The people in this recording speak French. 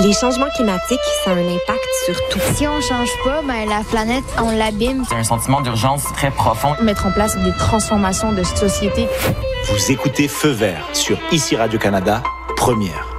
Les changements climatiques, ça a un impact sur tout. Si on change pas, la planète, on l'abîme. C'est un sentiment d'urgence très profond. Mettre en place des transformations de société. Vous écoutez Feu vert sur ICI Radio-Canada, première.